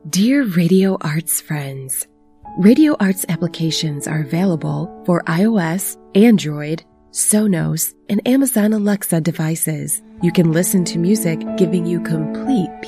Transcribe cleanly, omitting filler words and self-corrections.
Dear Radio Arts friends, Radio Arts applications are available for iOS, Android, Sonos, and Amazon Alexa devices. You can listen to music giving you complete